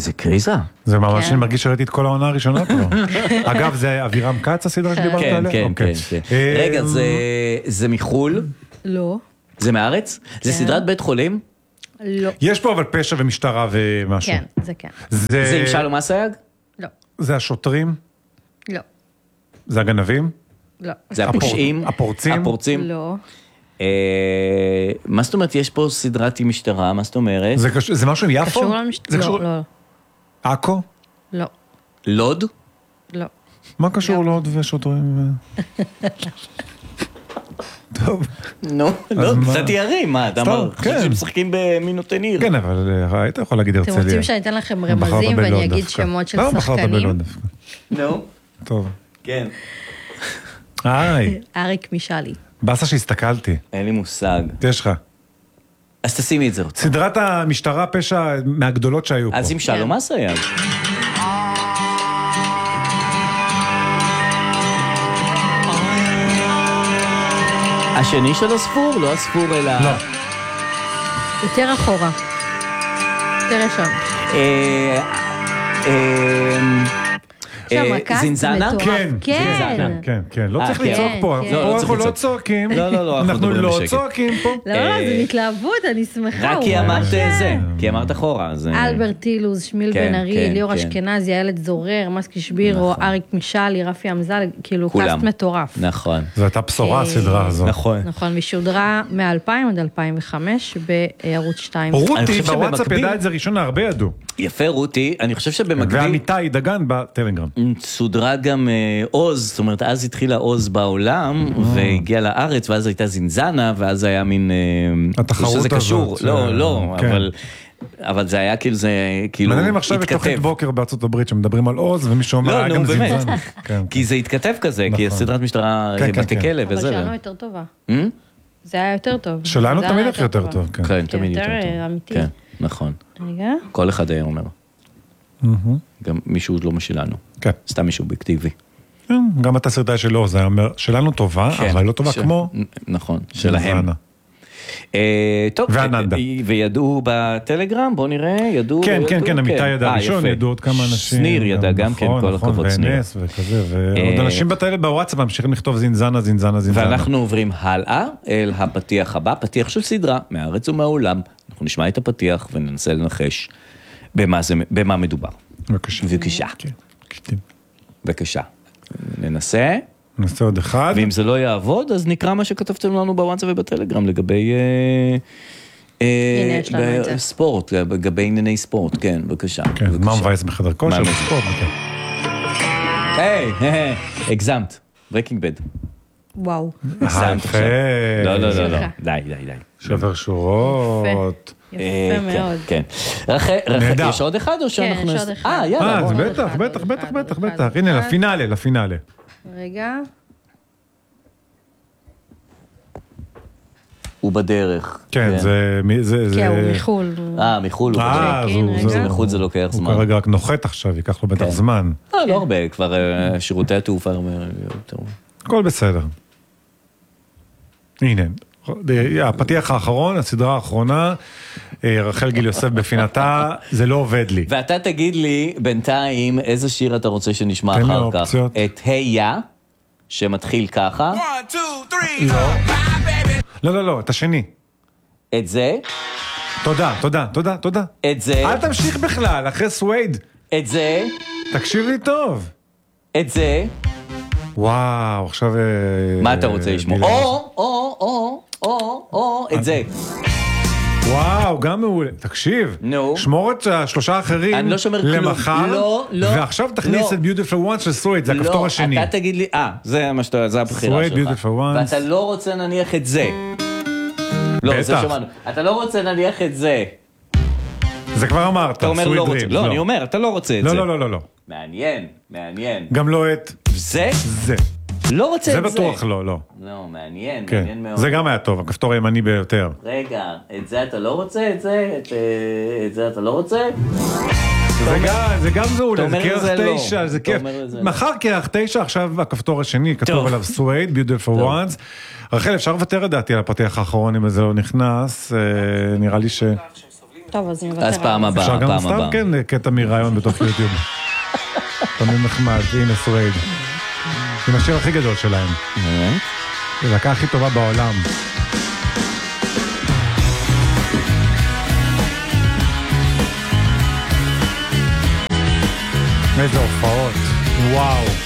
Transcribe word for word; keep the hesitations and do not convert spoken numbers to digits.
איזה קריזה. זה ממש אני מרגיש שראיתי את כל העונה הראשונה פה. אגב, זה אבירם כץ הסדרה שדיברת עליה? כן, כן, כן. רגע, זה מחול? לא. זה מארץ? זה סדרת בית חולים? לא. יש פה אבל פשע ומשטרה ומשהו. כן, זה כן. זה עם שלום אסייג? לא. זה השוטרים? לא. זה הגנבים? לא. זה הפושעים? הפורצים? הפורצים? לא. מה זאת אומרת, יש פה סדרת עם משטרה, מה זאת אומרת? זה משהו עם יפו? קשור למשטרה? לא, לא. עכו? לא. לוד? לא. מה קשור לוד ושוטרים? טוב. נו, לא, קצת יערים, מה, אתה אמר, חושב שמשחקים במינוטי ניר. כן, אבל היית יכול להגיד הרצליה. אתם רוצים שאני אתן לכם רמזים ואני אגיד שמות של שחקנים? לא, בחרת בלוד דווקא. נו. טוב. כן. היי. אריק מישלי. באסה שהסתכלתי. אין לי מושג. יש לך. אז תשימי את זה רוצה. סדרת המשטרה פשע מהגדולות שהיו פה. אז עם שלום אסייג. השני של הספור, לא הספור אלא... לא. יותר אחורה. יותר ישן. זינזנה? כן, כן, כן, כן, לא צריך לצעוק פה, אנחנו לא צועקים, אנחנו לא צועקים פה. לא, לא, זה מתלהבות, אני שמחה. רק כי אמרת זה, כי אמרת אחורה. אלברט אילוז, שמיל בן ארי, ליאור אשכנזי, איילת זורר, מסקי שבירו, אריק מישלי, רפי אמזל, כאילו קאסט מטורף. נכון. זו הייתה בשורה הסדרה הזו. נכון. נכון, משודרה מ-אלפיים עד אלפיים וחמש בערוץ שתיים. רותי בוואטסאפ ידע את זה ראשונה, הרבה ידעו. יפה רותי, אני חושב שבמקביל... ועמיתי דגן בטלגרם. סודרה גם עוז, זאת אומרת, אז התחילה עוז בעולם, והגיעה לארץ, ואז הייתה זינזנה, ואז היה מין... התחרות הזאת. לא, לא, אבל... אבל זה היה כאילו, זה כאילו... מעניין עכשיו את תוכנית בוקר בארצות הברית, שמדברים על עוז, ומישהו אומר, היה גם זינזנה. כי זה התכתב כזה, כי הסדרת משטרה בתי כלא וזה. אבל שלנו יותר טובה. זה היה יותר טוב. שלנו תמיד הכי יותר טוב. כן, תמיד יותר טוב. יותר אמיתי. כן, נכון. רגע. כל אחד היה אומר. גם מישהו לא משלנו. כן. סתם מישהו אובייקטיבי. גם את הסרטה שלו, זה אומר, שלנו טובה, אבל לא טובה כמו... נכון, שלהם. טוב, וידעו בטלגרם, בוא נראה, ידעו... כן, כן, כן, אמיתי ידע ראשון, ידעו עוד כמה אנשים. שניר ידע גם כן, כל הכבוד שניר. ונס וכזה, ועוד אנשים בוואטסאפ ממשיכים לכתוב זינזנה, זינזנה, זינזנה. ואנחנו עוברים הלאה אל הפתיח הבא, פתיח של סדרה, מהארץ ומהעולם. אנחנו נשמע את הפתיח וננסה לנחש במה מדובר. בבקשה. בבקשה. בבקשה. ננסה. ננסה עוד אחד. ואם זה לא יעבוד, אז נקרא מה שכתבתם לנו בוואטסאפ ובטלגרם לגבי ספורט, לגבי ענייני ספורט, כן, בבקשה. כן, מה מבייס בחדר כושר? ספורט, כן. היי, הגזמת, ברקינג בד. וואו. הגזמת עכשיו. לא, לא, לא, די, די, די. שבר שורות. יפה מאוד. כן. רחל, יש עוד אחד או שאנחנו... כן, יש עוד אחד. אה, יאללה. אה, זה בטח, בטח, בטח, בטח, בטח. הנה, לפינאלה, לפינאלה. רגע. הוא בדרך. כן, זה... כן, הוא מחול. אה, מחול הוא בדרך. זה מחול זה לוקח זמן. הוא כרגע רק נוחת עכשיו, ייקח לו בטח זמן. לא, לא הרבה, כבר שירותי התעופה הרבה יותר. הכל בסדר. הנה. הפתיח האחרון, הסדרה האחרונה, רחל גיל יוסף בפינתה, זה לא עובד לי. ואתה תגיד לי בינתיים איזה שיר אתה רוצה שנשמע אחר כך. את היה, שמתחיל ככה. לא, לא, לא, את השני. את זה. תודה, תודה, תודה, תודה. את זה. אל תמשיך בכלל, אחרי סווייד. את זה. תקשיב לי טוב. את זה. וואו, עכשיו... מה אתה רוצה לשמוע? או, או, או, או, או, את זה. וואו, גם מעולה. תקשיב, שמור את השלושה האחרים למחר, ועכשיו תכניס את Beautiful Ones של סווייד, זה הכפתור השני. לא, אתה תגיד לי, אה, זה מה שאתה, זה הבחירה שלך. סווייד, Beautiful Ones. ואתה לא רוצה נניח את זה. לא, זה שמענו. אתה לא רוצה נניח את זה. זה כבר אמרת, אתה אומר לא רוצה. לא, אני אומר, אתה לא רוצה את זה. לא, לא, לא, לא. מעניין, מעניין. גם לא את... זה? זה. לא רוצה את זה. זה בטוח לא, לא. לא, מעניין, מעניין מאוד. זה גם היה טוב, הכפתור הימני ביותר. רגע, את זה אתה לא רוצה? את זה? את זה אתה לא רוצה? זה גם מעולה, זה קרח תשע, זה כיף. מחר קרח תשע, עכשיו הכפתור השני, כתוב עליו סווייד, Beautiful Ones. רחל, אפשר לוותר לדעתי על הפתיח האחרון, אם זה לא נכנס, נראה לי ש... טוב, אז נוותר. אז פעם הבאה, פעם הבאה. אפשר גם סתם כן קטע מרעיון בתוך יוטיוב. תמיד נחמד, הנה סווייד. עם השיר הכי גדול שלהם. זה להקה הכי טובה בעולם. איזה הופעות, וואו.